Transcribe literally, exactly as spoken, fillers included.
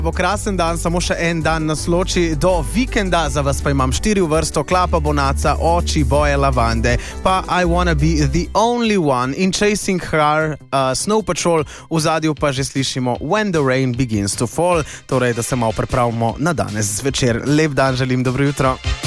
Bo krasen dan, samo še en dan nas loči do vikenda, za vas pa imam štiri v vrsto: Klapa Bonaca, Oči, Boje Lavande, pa I Wanna Be The Only One in Chasing Her, uh, Snow Patrol, v zadju pa že slišimo When the Rain Begins to Fall, torej da se malo pripravimo na danes zvečer. Lep dan želim, dobro jutro.